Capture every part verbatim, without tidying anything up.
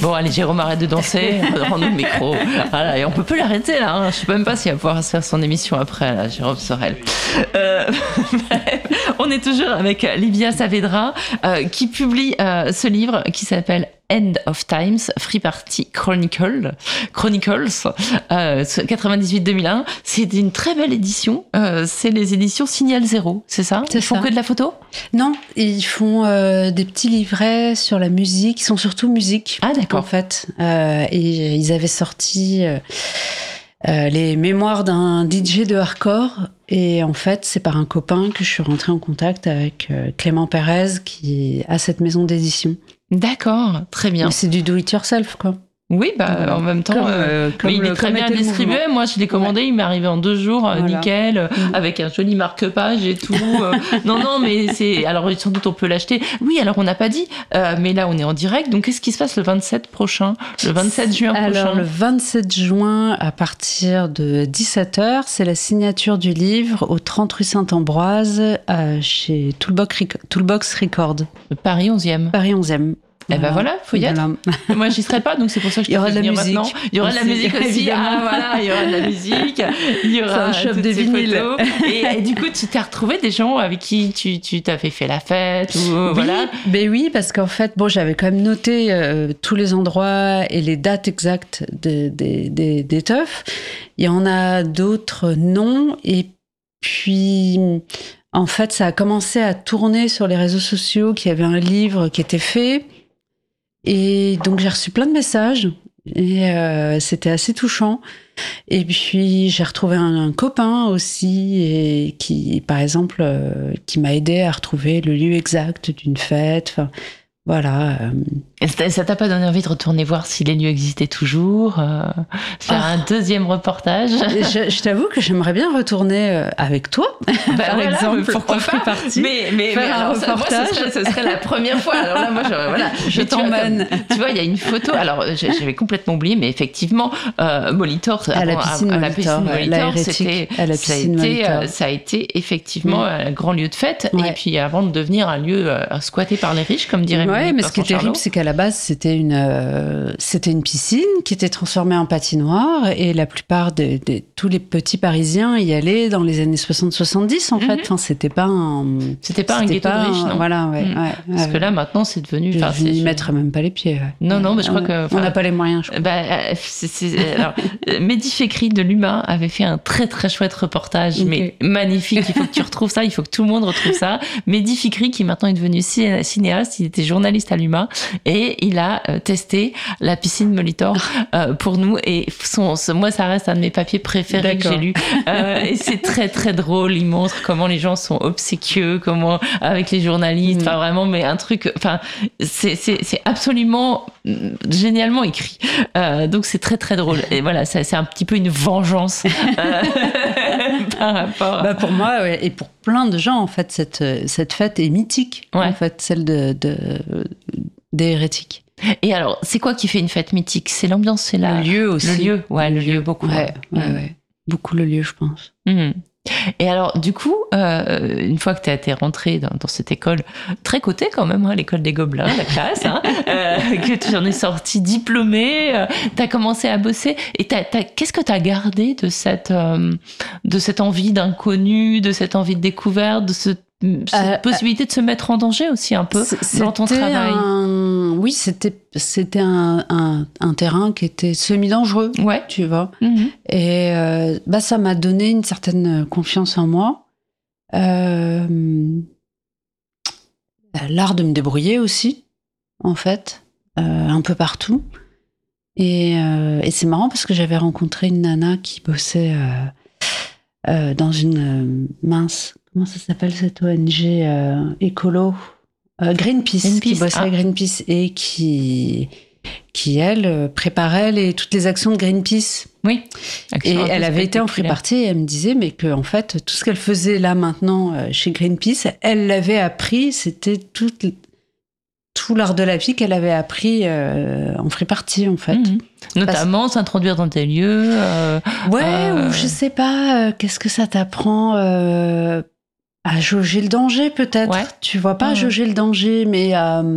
Bon, allez, Jérôme, arrête de danser, rends-nous le micro. Voilà, et on peut plus l'arrêter là. Hein. Je sais même pas s'il va pouvoir se faire son émission après, là, Jérôme Sorel. Euh, on est toujours avec Livia Saavedra euh, qui publie euh, ce livre qui s'appelle End of Times, Free Party Chronicle, Chronicles, euh, quatre-vingt-dix-huit deux mille un. C'est une très belle édition. Euh, c'est les éditions Signal Zéro, c'est ça? C'est Ils font ça. que de la photo? Non, ils font euh, des petits livrets sur la musique. Ils sont surtout musique. Ah, d'accord. En fait, euh, et ils avaient sorti euh, euh, les mémoires d'un D J de hardcore. Et en fait, c'est par un copain que je suis rentrée en contact avec euh, Clément Pérez qui a cette maison d'édition. D'accord, très bien. Mais c'est du do-it-yourself, quoi. Oui, bah, Voilà. en même temps, Comme, euh, comme mais il le- est très comme bien était le distribué. mouvement. Moi, je l'ai commandé, il m'est arrivé en deux jours, euh, Voilà. nickel, euh, Mm. avec un joli marque-page et tout. euh. non, non, mais c'est. Alors, sans doute, on peut l'acheter. Oui, alors, on n'a pas dit, euh, mais là, on est en direct. Donc, qu'est-ce qui se passe le vingt-sept prochain? Le vingt-sept juin prochain? Alors, le vingt-sept juin, à partir de dix-sept heures, c'est la signature du livre au trente rue Saint-Ambroise, euh, chez Toolbox, Rec- Toolbox Record, Paris onzième. Paris onzième. Eh ben voilà, faut y être. Voilà. Moi, j'y serai pas, donc c'est pour ça que je Il y te aura fais de la venir musique maintenant. Il y aura de la aussi, musique aussi. évidemment. Ah, voilà, il y aura de la musique. Il y aura C'est un shop toutes de ces vinyle. photos. Et, et du coup, tu t'es retrouvé des gens avec qui tu, tu t'avais fait la fête ou Oui, voilà. ben oui, parce qu'en fait, bon, j'avais quand même noté euh, tous les endroits et les dates exactes de- des des- des teufs. Il y en a d'autres non. Et puis, en fait, ça a commencé à tourner sur les réseaux sociaux qu'il y avait un livre qui était fait. Et donc, j'ai reçu plein de messages. Et euh, c'était assez touchant. Et puis, j'ai retrouvé un, un copain aussi, et qui, par exemple, euh, qui m'a aidé à retrouver le lieu exact d'une fête. Enfin, voilà. euh. Et ça ça t'a pas donné envie de retourner voir si les lieux existaient toujours, euh, faire Oh. un deuxième reportage? Et je, je t'avoue que j'aimerais bien retourner euh, avec toi, Bah par voilà, exemple, mais pourquoi en free pas. party. Mais, mais, faire mais un alors, ça, moi, ce reportage. serait, ce serait la première fois. Alors là, moi, je, voilà. Je Mais tu vois, t'emmène. comme- Tu vois, il y a une photo. Alors, j'ai- j'avais complètement oublié, mais effectivement, euh, Molitor, À la avant- piscine à la Molitor, piscine ouais, Molitor, l'aérétique c'était, à la ça a piscine été, Molitor. euh, ça a été effectivement Mm. un grand lieu de fête. Ouais. Et puis, avant de devenir un lieu euh, squatté par les riches, comme dirait Ouais, Monique mais ce qui est Vincent terrible, Charlot. c'est qu'à la base, c'était une, euh, c'était une piscine qui était transformée en patinoire, et la plupart de, de- tous les petits Parisiens y allaient dans les années soixante soixante-dix, en Mhm. fait. Enfin, c'était pas un, C'était pas un c'était ghetto de riches, un- non. Voilà, ouais. Mm. ouais, Parce ouais. que là, maintenant, c'est devenu. je enfin, n'y c'est- mettrais même pas les pieds. ouais. Non, non, mais je crois On- que, enfin, on n'a pas les moyens, je crois. Bah, euh, c'est, c'est- alors, euh, Mehdi Fekri de l'U M A avait fait un très très chouette reportage, Ok. mais magnifique. Il faut que tu retrouves ça, il faut que tout le monde retrouve ça. Mehdi Fekri, qui maintenant est devenu ciné- cinéaste, il était journaliste à l'U M A et il a euh, testé la piscine Molitor euh, pour nous. Et son, ce- moi, ça reste un de mes papiers préférés que D'accord. j'ai lu. Euh, et c'est très très drôle. Il montre comment les gens sont obséquieux, comment avec les journalistes. Mm. Enfin, vraiment, mais un truc. Enfin, c'est, c'est, c'est absolument mm, génialement écrit. Euh, donc c'est très très drôle. Et voilà, ça, c'est un petit peu une vengeance euh, par rapport. Bah pour moi, ouais, et pour plein de gens, en fait, cette, cette fête est mythique, Ouais. en fait, celle de, de, des hérétiques. Et alors, c'est quoi qui fait une fête mythique? C'est l'ambiance, c'est la... Le lieu aussi. Le lieu, ouais, le lieu beaucoup. Ouais, ouais, Mm. ouais. Beaucoup le lieu, je pense. Mhm. Et alors, du coup, euh, une fois que tu as été rentrée dans, dans cette école, très cotée quand même, hein, l'école des Gobelins, la classe, hein, euh, que tu en es sortie diplômée, euh, tu as commencé à bosser. Et t'as- t'as- qu'est-ce que tu as gardé de cette, euh, de cette envie d'inconnu, de cette envie de découverte, de ce, cette Euh, possibilité de se mettre en danger aussi un peu C- dans ton c'était travail? un- Oui, c'était c'était un, un, un terrain qui était semi-dangereux, Ouais. tu vois. Mhm. Et euh, bah, ça m'a donné une certaine confiance en moi. Euh, L'art de me débrouiller aussi, en fait, euh, un peu partout. Et, euh, et c'est marrant parce que j'avais rencontré une nana qui bossait euh, euh, dans une euh, mince, comment ça s'appelle cette O N G euh, écolo, Euh, Greenpeace, Greenpeace, qui bossait ah. à Greenpeace et qui, qui elle, euh, préparait les, toutes les actions de Greenpece. Oui. Et Action un peu elle avait été en free spectaculaire. party et elle me disait mais que en fait tout ce qu'elle faisait là maintenant euh, chez Greenpeace, elle l'avait appris, c'était tout, tout l'art de la vie qu'elle avait appris euh, en free party en fait. Mhm. Notamment s'introduire dans des lieux. euh, Ouais, Euh, ou je sais pas, euh, qu'est-ce que ça t'apprend euh, à jauger le danger peut-être. Ouais. Tu vois pas Ouais. jauger le danger, mais euh,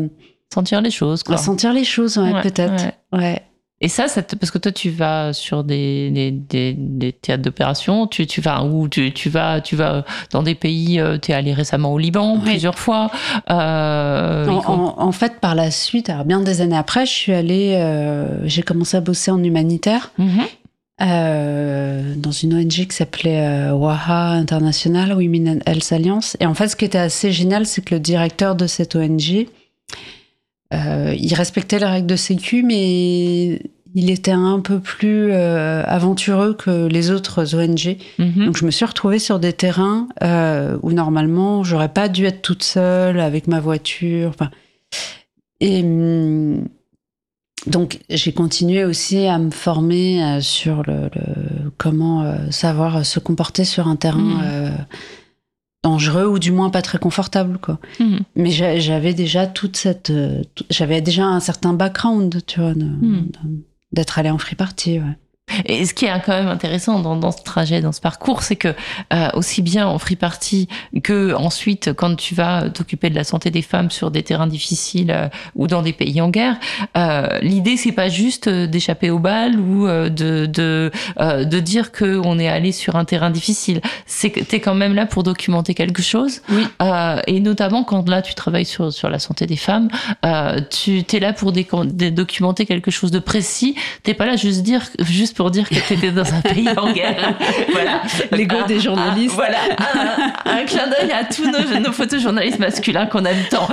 sentir les choses, quoi. À sentir les choses, ouais, Ouais, peut-être. ouais. Ouais. Et ça, ça te- parce que toi, tu vas sur des, des, des, des théâtres d'opération, tu, tu vas où tu, tu vas, tu vas dans des pays. Tu es allé récemment au Liban Oui. plusieurs fois. Euh, En, il faut- en- en fait, par la suite, alors bien des années après, je suis allée, euh, j'ai commencé à bosser en humanitaire Mhm. euh, dans une O N G qui s'appelait euh, WAHA International, Women and Health Alliance. Et en fait, ce qui était assez génial, c'est que le directeur de cette O N G, euh, il respectait les règles de sécu, mais il était un peu plus euh, aventureux que les autres O N G. Mhm. Donc je me suis retrouvée sur des terrains euh, où normalement j'aurais pas dû être toute seule avec ma voiture. Enfin, et hum, donc j'ai continué aussi à me former euh, sur le, le- comment euh, savoir se comporter sur un terrain Mhm. euh, dangereux ou du moins pas très confortable, quoi. Mhm. Mais j'a- j'avais déjà toute cette, euh, tout- j'avais déjà un certain background, tu vois, de- Mhm. de- d'être allée en free party. Ouais. Et ce qui est quand même intéressant dans, dans ce trajet, dans ce parcours, c'est que euh, aussi bien en free party que ensuite quand tu vas t'occuper de la santé des femmes sur des terrains difficiles euh, ou dans des pays en guerre, euh, l'idée c'est pas juste d'échapper aux balles ou euh, de de euh, de dire que on est allé sur un terrain difficile. C'est que t'es quand même là pour documenter quelque chose. Oui. Euh, et notamment quand là tu travailles sur sur la santé des femmes, euh, tu t'es là pour déco- dé- documenter quelque chose de précis. T'es pas là juste dire juste pour dire que t'étais dans un pays en guerre. Voilà. L'ego Un- des journalistes. un- voilà. Un, un clin d'œil à tous nos, nos photojournalistes masculins qu'on aime tant.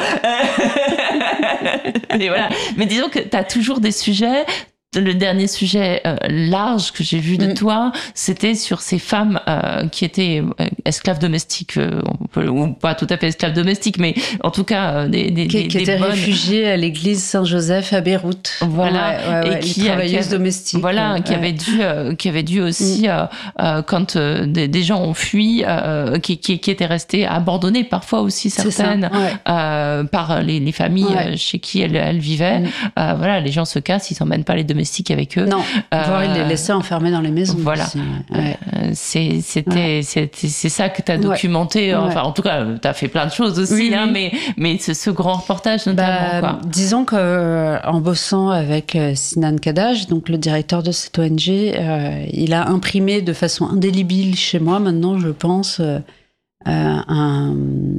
Mais voilà. Mais disons que t'as toujours des sujets. Le dernier sujet euh, large que j'ai vu de Mm. toi, c'était sur ces femmes euh, qui étaient euh, esclaves domestiques, euh, on peut- ou pas tout à fait esclaves domestiques, mais en tout cas euh, des, des, Qui, des, qui des était bonnes. réfugiée à l'église Saint-Joseph à Beyrouth. Voilà. Ouais, ouais, ouais, Et les qui- travailleuses qui avait- domestiques. Voilà, ouais, qui ouais. avait dû, euh, qui avait dû aussi, euh, euh, quand euh, des, des gens ont fui, euh, qui, qui, qui étaient restés abandonnés, parfois aussi C'est ça, certaines, ouais. euh, par les, les familles Ouais. euh, chez qui elles, elles vivaient. Mm. Euh, voilà, les gens se cassent, ils n'emmènent pas les domestiques avec eux. Non, Euh, voire ils les laissaient enfermés dans les maisons. voilà. aussi, ouais, ouais. Euh, c'est, c'était, c'était- c'est ça que tu as Ouais. documenté. Ouais. Enfin, en tout cas, tu as fait plein de choses aussi, Oui, hein, oui. mais, mais ce, ce grand reportage notamment. Bah, quoi. disons que euh, en bossant avec euh, Sinan Kadaj, donc le directeur de cette O N G, euh, il a imprimé de façon indélébile chez moi maintenant, je pense, euh, euh, un,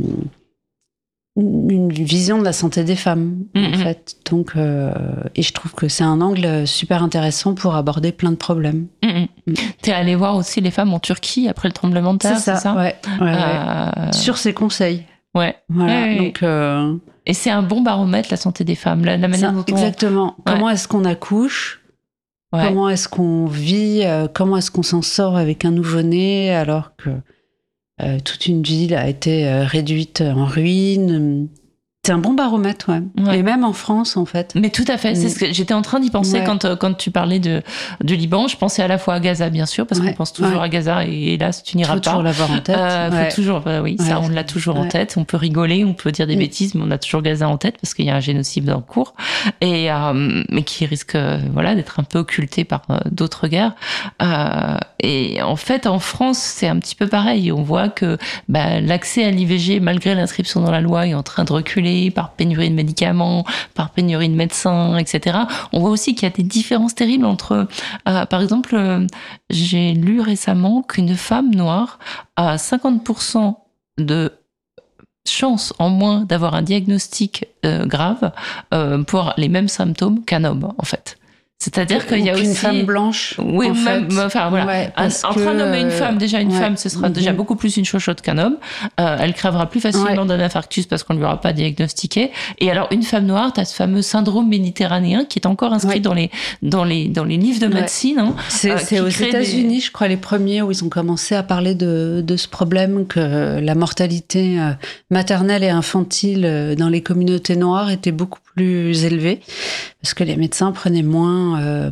une vision de la santé des femmes, en Mhm. fait. Donc, euh, et je trouve que c'est un angle super intéressant pour aborder plein de problèmes. Mm, mm. Mm. T'es allé voir aussi les femmes en Turquie après le tremblement de terre, C'est c'est ça, ça, ouais, ouais, ouais. Euh, Sur ses conseils. ouais. Voilà. Ouais, ouais. Donc, euh, Et c'est un bon baromètre, la santé des femmes, la, la manière ça, dont on... exactement. Comment est-ce qu'on accouche? Ouais. Comment est-ce qu'on vit? euh, comment est-ce qu'on s'en sort avec un nouveau-né alors que euh, toute une ville a été euh, réduite en ruine? C'est un bon baromètre, ouais. Ouais. Et même en France, en fait. Mais tout à fait, c'est Mm. ce que j'étais en train d'y penser Ouais. quand, euh, quand tu parlais de, du Liban. Je pensais à la fois à Gaza, bien sûr, parce Ouais. qu'on pense toujours Ouais. à Gaza et hélas, tu Il n'iras faut pas. toujours l'avoir en tête. Euh, faut ouais. toujours, bah oui, ça, Ouais. on l'a toujours en Ouais. tête. On peut rigoler, on peut dire des Mm. bêtises, mais on a toujours Gaza en tête parce qu'il y a un génocide en cours et euh, mais qui risque, euh, voilà, d'être un peu occulté par euh, d'autres guerres. Euh, et en fait, en France, c'est un petit peu pareil. On voit que bah, l'accès à l'I V G, malgré l'inscription dans la loi, est en train de reculer par pénurie de médicaments, par pénurie de médecins, et cetera. On voit aussi qu'il y a des différences terribles entre, euh, par exemple, euh, j'ai lu récemment qu'une femme noire a cinquante pour cent de chance en moins d'avoir un diagnostic euh, grave euh, pour les mêmes symptômes qu'un homme, en fait. C'est-à-dire qu'il y a Ou aussi une femme blanche. oui, en même, fait. enfin voilà, Ouais, un, parce entre un homme et une que- femme, déjà une ouais. femme, ce sera déjà Mhm. beaucoup plus une chochotte qu'un homme. Euh, elle crèvera plus facilement Ouais. d'un infarctus parce qu'on ne lui aura pas diagnostiqué. Et alors une femme noire, tu as ce fameux syndrome méditerranéen qui est encore inscrit Ouais. dans les dans les dans les livres de Ouais. médecine. Hein. C'est Euh, c'est qui aux crée États-Unis, je crois, les premiers où ils ont commencé à parler de, de ce problème que la mortalité euh, maternelle et infantile euh, dans les communautés noires était beaucoup plus élevée parce que les médecins prenaient moins, euh,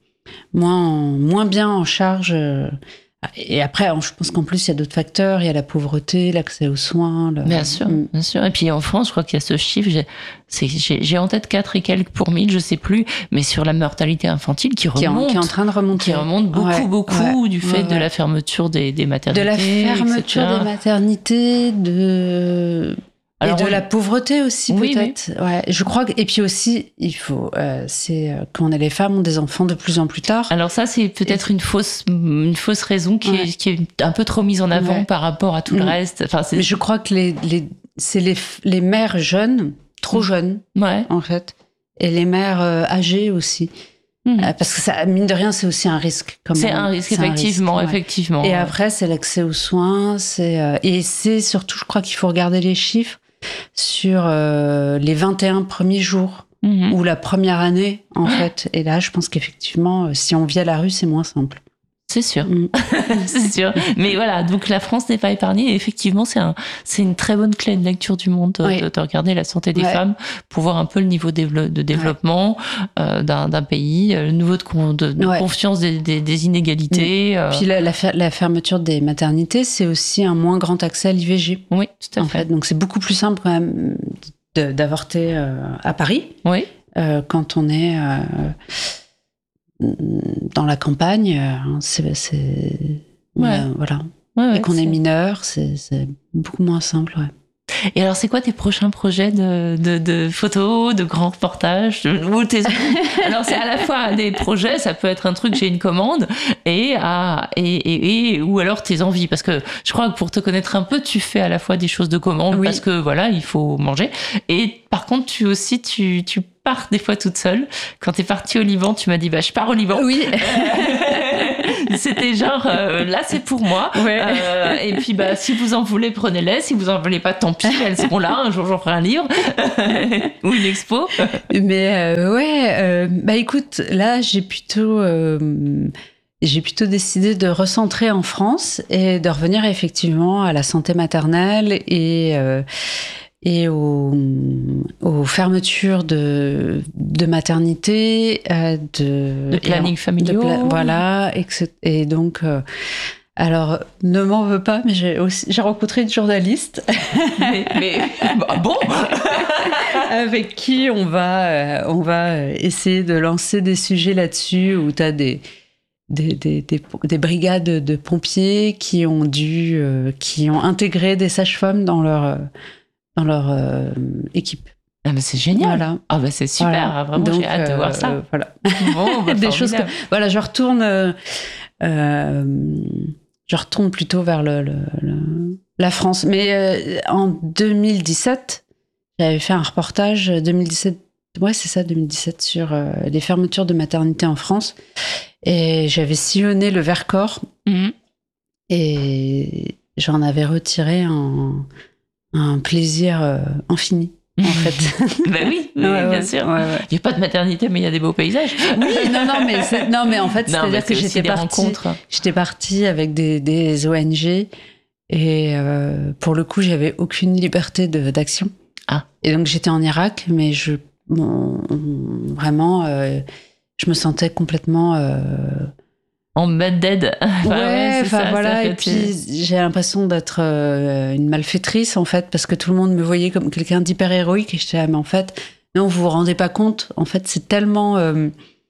moins, moins bien en charge. euh, Et après, je pense qu'en plus, il y a d'autres facteurs. Il y a la pauvreté, l'accès aux soins. le- Bien sûr, Mm. bien sûr. Et puis en France, je crois qu'il y a ce chiffre, j'ai, c'est, j'ai, j'ai en tête quatre et quelques pour mille, je sais plus, mais sur la mortalité infantile qui Qui est, en, remonte, qui est en train de remonter. qui remonte beaucoup, Ouais, beaucoup ouais, du fait ouais, de ouais. la fermeture des, des De maternités. la fermeture et cetera. des maternités, de Alors, et de on... la pauvreté aussi, oui, peut-être. Oui. Ouais, je crois que... Et puis aussi, il faut... Euh, c'est euh, quand les femmes ont des enfants de plus en plus tard. Alors ça, c'est peut-être et... une, fausse, une fausse raison qui, ouais. est, qui est un peu trop mise en avant ouais. par rapport à tout mmh. le reste. Enfin, c'est... Mais je crois que les, les, c'est les, les mères jeunes, trop mmh. jeunes, ouais. en fait. Et les mères euh, âgées aussi. Mmh. Euh, parce que ça, mine de rien, c'est aussi un risque. Quand c'est même. un risque, c'est effectivement, un risque, ouais. effectivement. Et après, c'est l'accès aux soins. C'est, euh, et c'est surtout, je crois qu'il faut regarder les chiffres sur euh, les vingt et un premiers jours mmh. ou la première année, en fait. Et là, je pense qu'effectivement, si on vit à la rue, c'est moins simple. C'est sûr, mmh. c'est sûr. Mais voilà, donc la France n'est pas épargnée. Et effectivement, c'est, un, c'est une très bonne clé de lecture du monde de, oui. de, de regarder la santé des ouais. femmes pour voir un peu le niveau de, de développement ouais. euh, d'un, d'un pays, le niveau de, de, de ouais. confiance des, des, des inégalités. Mmh. Euh... Puis la, la, la fermeture des maternités, c'est aussi un moins grand accès à l'I V G. Oui, tout à en fait. fait. Donc c'est beaucoup plus simple quand même de, d'avorter euh, à Paris oui. euh, quand on est... Euh, dans la campagne, c'est, c'est ouais. euh, voilà, ouais, ouais, et qu'on c'est... est mineur, c'est, c'est beaucoup moins simple. Ouais. Et alors, c'est quoi tes prochains projets de, de, de photos, de grands reportages de, ou tes... Alors, c'est à la fois des projets, ça peut être un truc, j'ai une commande, et, à, et, et, et ou alors tes envies, parce que je crois que pour te connaître un peu, tu fais à la fois des choses de commande, oui. parce que voilà, il faut manger, et par contre, tu aussi, tu, tu pars des fois toute seule. Quand t'es partie au Liban, tu m'as dit, bah, je pars au Liban. Oui. C'était genre, euh, là, c'est pour moi. Ouais. Euh, et puis, bah, si vous en voulez, prenez-les. Si vous en voulez pas, tant pis, elles seront là. Un jour, j'en ferai un livre ou une expo. Mais euh, ouais, euh, bah écoute, là, j'ai plutôt, euh, j'ai plutôt décidé de recentrer en France et de revenir effectivement à la santé maternelle et euh, et aux, aux fermetures de, de maternité, euh, de, de planning familial. Pla- voilà, et, et donc, euh, alors, ne m'en veux pas, mais j'ai, aussi, j'ai rencontré une journaliste. mais, mais bah bon avec qui on va, euh, on va essayer de lancer des sujets là-dessus où tu as des... Des, des, des, des brigades de pompiers qui ont dû, euh, qui ont intégré des sages-femmes dans leur... Euh, dans leur euh, équipe. Ah bah c'est génial. Voilà. Ah bah c'est super. Voilà. Vraiment, donc, j'ai hâte de euh, voir ça. Euh, voilà. Bon, bah, des choses que, voilà, je retourne, euh, euh, je retourne plutôt vers le, le, le la France. Mais euh, en deux mille dix-sept, j'avais fait un reportage. deux mille dix-sept, ouais, c'est ça, deux mille dix-sept sur euh, les fermetures de maternité en France. Et j'avais sillonné le Vercors. Mm-hmm. Et j'en avais retiré un un plaisir euh, infini, en fait. Ben oui, oui ouais, bien ouais, sûr. Ouais, ouais. Il n'y a pas de maternité, mais il y a des beaux paysages. Oui, non, non, mais, c'est, non, mais en fait, non, c'est-à-dire que j'étais partie, j'étais partie avec des, des O N G et euh, pour le coup, j'avais aucune liberté de, d'action. Ah. Et donc, j'étais en Irak, mais je, bon, vraiment, euh, je me sentais complètement... Euh, en bad dead. Enfin, ouais, enfin ça, voilà. Ça et puis j'ai l'impression d'être euh, une malfaitrice en fait, parce que tout le monde me voyait comme quelqu'un d'hyper héroïque et j'étais ah, mais en fait non, vous vous rendez pas compte. En fait, c'est tellement euh,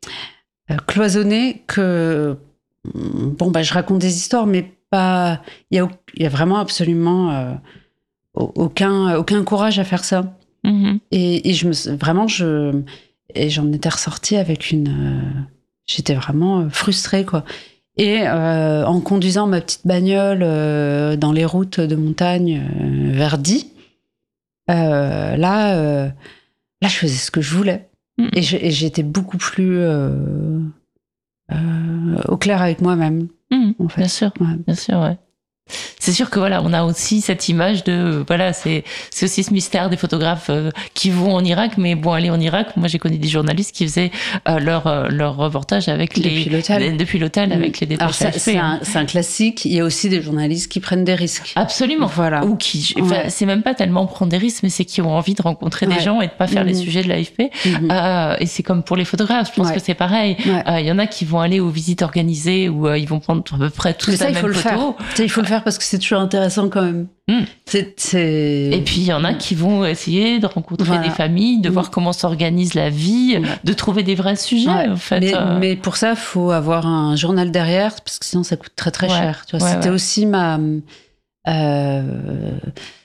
cloisonné que bon bah je raconte des histoires, mais pas. Il y a il y a vraiment absolument euh, aucun aucun courage à faire ça. Mm-hmm. Et, et je me vraiment je et j'en étais ressortie avec une. Euh, J'étais vraiment frustrée, quoi. Et euh, en conduisant ma petite bagnole euh, dans les routes de montagne euh, vers Die, euh, là, euh, là, je faisais ce que je voulais. Mmh. Et, je, et j'étais beaucoup plus euh, euh, au clair avec moi-même. Mmh, en fait. Bien sûr, ouais. bien sûr, ouais. C'est sûr que voilà, on a aussi cette image de voilà, c'est c'est aussi ce mystère des photographes euh, qui vont en Irak, mais bon, aller en Irak, moi j'ai connu des journalistes qui faisaient euh, leur euh, leur reportage avec les depuis l'hôtel, les, depuis l'hôtel mmh. avec les dépêches. Alors ça, c'est un c'est un classique. Il y a aussi des journalistes qui prennent des risques. Absolument. Voilà. Ou qui, enfin, ouais. c'est même pas tellement prendre des risques, mais c'est qui ont envie de rencontrer ouais. des gens et de pas faire mmh. les sujets de l'A F P. Mmh. Euh, et c'est comme pour les photographes, je pense ouais. que c'est pareil. Il ouais. euh, y en a qui vont aller aux visites organisées où euh, ils vont prendre à peu près tous la même photo. Ça, il faut le faire parce que c'est toujours intéressant quand même. Mmh. C'est, c'est... Et puis il y en a qui vont essayer de rencontrer voilà. des familles, de mmh. voir comment s'organise la vie, mmh. de trouver des vrais sujets ouais. en fait. Mais, euh... mais pour ça, il faut avoir un journal derrière parce que sinon ça coûte très très ouais. cher. Tu vois, ouais, c'était ouais. aussi ma euh,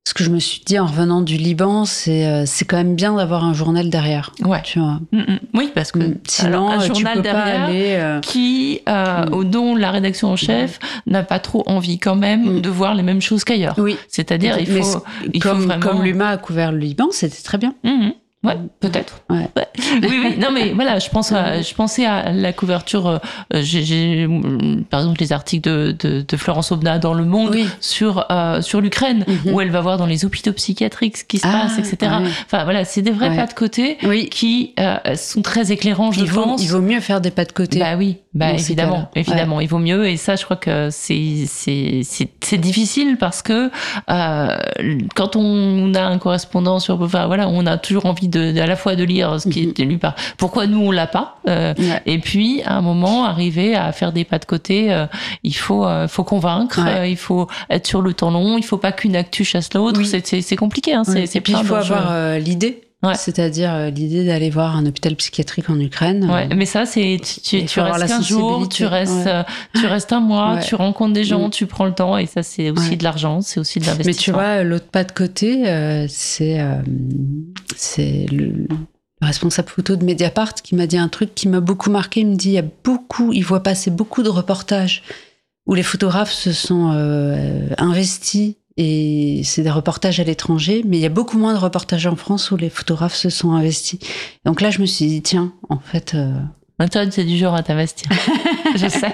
ce que je me suis dit en revenant du Liban, c'est euh, c'est quand même bien d'avoir un journal derrière. Ouais. Tu vois. Mm-mm. Oui, parce que Mm. Sinon, alors, un tu journal peux derrière pas aller. Euh... qui, euh, Mm. dont la rédaction en chef mm. n'a pas trop envie quand même mm. de voir les mêmes choses qu'ailleurs. Oui. C'est-à-dire, il faut, il comme, faut vraiment. Comme l'U M A a couvert le Liban, c'était très bien. Mm-hmm. Ouais, peut-être. Ouais. Ouais. Oui, oui. Non, mais voilà, je pense à, je pensais à la couverture. Euh, j'ai, j'ai, par exemple, les articles de, de, de Florence Aubenas dans Le Monde oui. sur euh, sur l'Ukraine, mm-hmm. où elle va voir dans les hôpitaux psychiatriques ce qui se ah, passe, et cetera. Ouais. Enfin, voilà, c'est des vrais ouais. pas de côté oui. qui euh, sont très éclairants, je il vaut, pense. Il vaut mieux faire des pas de côté. Bah oui, bah évidemment, évidemment, ouais. il vaut mieux. Et ça, je crois que c'est c'est c'est, c'est difficile parce que euh, quand on a un correspondant sur, enfin voilà, on a toujours envie de De, à la fois de lire ce qui mm-hmm. est lu par pourquoi nous on l'a pas euh, ouais. et puis à un moment arriver à faire des pas de côté euh, il faut euh, faut convaincre ouais. euh, il faut être sur le temps long, il faut pas qu'une actu chasse l'autre, oui. c'est, c'est c'est compliqué hein, c'est oui. c'est et puis il faut avoir euh, l'idée ouais. c'est-à-dire euh, l'idée d'aller voir un hôpital psychiatrique en Ukraine. Ouais, mais ça, c'est tu, tu, tu restes quinze jours, tu restes, ouais. euh, tu restes un mois, ouais. tu rencontres des gens, mmh. tu prends le temps, et ça, c'est aussi ouais. de l'argent, c'est aussi de l'investissement. Mais tu vois, l'autre pas de côté, euh, c'est euh, c'est le, le responsable photo de Mediapart qui m'a dit un truc qui m'a beaucoup marqué. Il me dit, il y a beaucoup, il voit passer beaucoup de reportages où les photographes se sont euh, investis. Et c'est des reportages à l'étranger, mais il y a beaucoup moins de reportages en France où les photographes se sont investis. Donc là, je me suis dit, tiens, en fait... Euh... Toi, c'est du genre à t'investir. Je sais.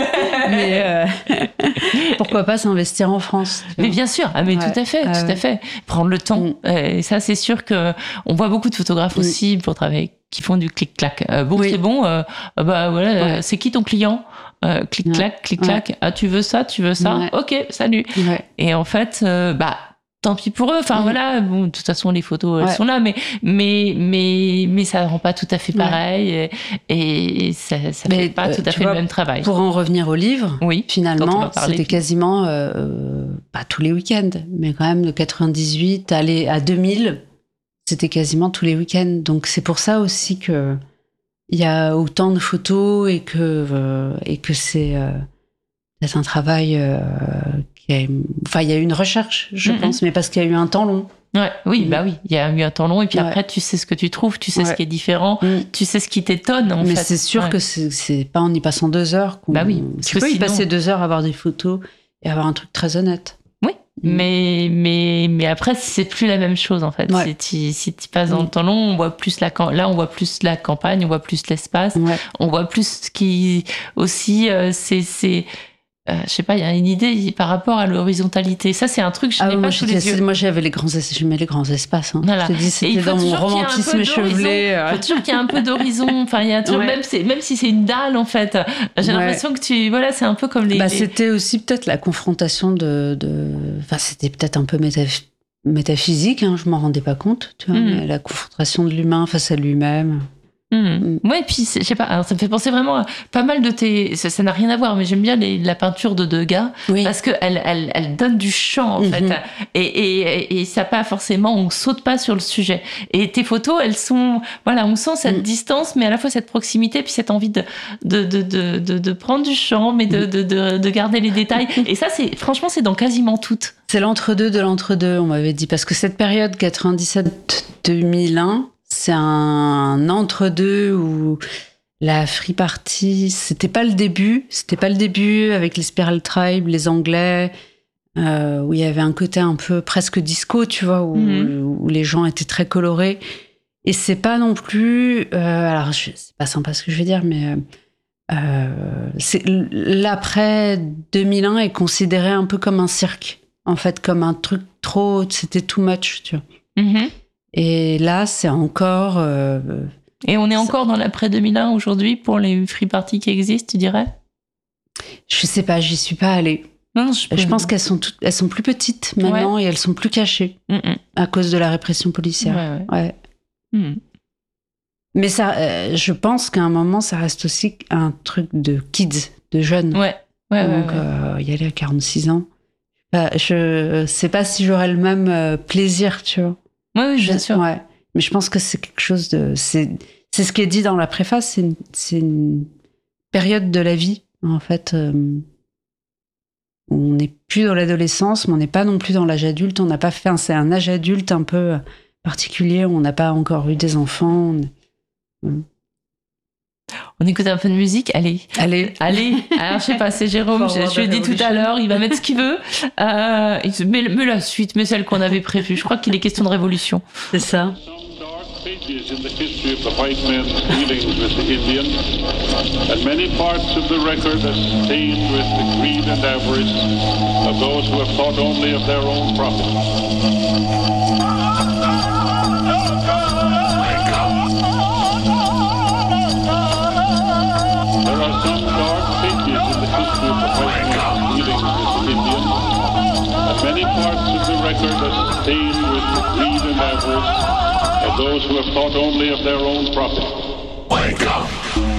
Mais euh... pourquoi pas s'investir en France? Mais bien sûr, ah, mais ouais. tout à fait, ah, tout ouais. à fait. Prendre le temps. Mm. Et ça, c'est sûr que on voit beaucoup de photographes mm. aussi pour travailler qui font du clic-clac. Euh, bon, oui. c'est bon, euh, bah voilà, ouais. euh, c'est qui ton client? Euh, clic-clac, ouais. clic-clac. Ouais. Ah, tu veux ça, tu veux ça? Ouais. Ok, salut. Ouais. Et en fait, euh, bah, tant pis pour eux. Enfin, mmh. voilà. Bon, de toute façon, les photos, elles ouais. sont là, mais, mais, mais, mais ça rend pas tout à fait pareil ouais. et, et ça, ça mais, fait pas euh, tout à fait vois, le même travail. Pour en revenir au livre, oui, finalement, parler, c'était puis... quasiment, euh, pas tous les week-ends, mais quand même de quatre-vingt-dix-huit à, les, à deux mille, c'était quasiment tous les week-ends. Donc, c'est pour ça aussi que il y a autant de photos et que, euh, et que c'est euh, peut-être un travail euh, qui a... Enfin, il y a eu une recherche, je mm-hmm. pense, mais parce qu'il y a eu un temps long. Ouais, oui, mmh. bah oui, il y a eu un temps long et puis ouais. après, tu sais ce que tu trouves, tu sais ouais. ce qui est différent, mmh. tu sais ce qui t'étonne, en mais fait. Mais c'est sûr ouais. que c'est, c'est pas en y passant deux heures qu'on... Bah oui. Tu peux sinon... y passer deux heures à avoir des photos et avoir un truc très honnête. Oui, mmh. mais, mais, mais après, c'est plus la même chose, en fait. Ouais. Si tu si tu passes dans mmh. le temps long, on voit plus la, là, on voit plus la campagne, on voit plus l'espace, ouais. on voit plus ce qui, aussi, euh, c'est, c'est, euh, je sais pas, il y a une idée par rapport à l'horizontalité. Ça, c'est un truc que je ah, n'ai pas sous les yeux. Moi, j'avais les grands, je mets les grands espaces. Hein. Voilà. Je te dis, c'était dans mon romantisme échevelé. Il faut toujours qu'il y ait un peu d'horizon. Enfin, il y a toujours, ouais. même, c'est, même si c'est une dalle, en fait. J'ai ouais. l'impression que tu, voilà, c'est un peu comme les. Bah, les... C'était aussi peut-être la confrontation de, de, enfin, c'était peut-être un peu métaph... métaphysique. Hein, je m'en rendais pas compte. Tu vois, mm. mais la confrontation de l'humain face à lui-même. Mmh. Mmh. Ouais, et puis je sais pas, alors ça me fait penser vraiment à pas mal de tes, ça, ça n'a rien à voir, mais j'aime bien les, la peinture de Degas oui. parce que elle, elle, elle donne du champ en mmh. fait, et, et, et ça pas forcément, on saute pas sur le sujet. Et tes photos, elles sont, voilà, on sent cette mmh. distance, mais à la fois cette proximité, puis cette envie de de de de de, de prendre du champ, mais de, de de de garder les détails. Et ça, c'est franchement, c'est dans quasiment toutes. C'est l'entre-deux de l'entre-deux, on m'avait dit, parce que cette période quatre-vingt-dix-sept deux mille un. C'est un entre-deux où la Free Party, c'était pas le début, c'était pas le début avec les Spiral Tribe, les Anglais, euh, où il y avait un côté un peu presque disco, tu vois, où, mm-hmm. où les gens étaient très colorés. Et c'est pas non plus, euh, alors je, c'est pas sympa ce que je vais dire, mais euh, c'est, l'après deux mille un est considéré un peu comme un cirque, en fait, comme un truc trop, c'était too much, tu vois. Mm-hmm. Et là, c'est encore... Euh, Et on est encore dans l'après deux mille un aujourd'hui pour les free parties qui existent, tu dirais? Je sais pas, j'y suis pas allée. Non, je, je pense qu'elles sont, toutes, elles sont plus petites maintenant ouais. et elles sont plus cachées Mm-mm. à cause de la répression policière. Ouais, ouais. ouais. Mm. Mais ça, euh, je pense qu'à un moment, ça reste aussi un truc de kids, de jeunes. Ouais, ouais, Donc, ouais, ouais. Euh, y aller à quarante-six ans, bah, je sais pas si j'aurais le même euh, plaisir, tu vois. Oui, oui, bien sûr. Ouais. Mais je pense que c'est quelque chose de... C'est, c'est ce qui est dit dans la préface, c'est une, c'est une période de la vie, en fait. Euh, on n'est plus dans l'adolescence, mais on n'est pas non plus dans l'âge adulte. On n'a pas fait, un, c'est un âge adulte un peu particulier. On n'a pas encore eu des enfants. On... On écoute un peu de musique, allez. Allez. Allez. Alors, je sais pas, c'est Jérôme, je, je lui ai dit tout à l'heure, il va mettre ce qu'il veut. Euh, il se met, met la suite, mais celle qu'on avait prévue. Je crois qu'il est question de révolution. C'est ça. Pages in the history of the white men's dealings with the Indians, and many parts of the record are stained with the greed and avarice of those who have thought only of their own profit. There are some dark pages in the history of the white men's dealings with the Indians, and many parts of the record are stained with the greed and avarice of those who have thought only of their own profit. Wake up!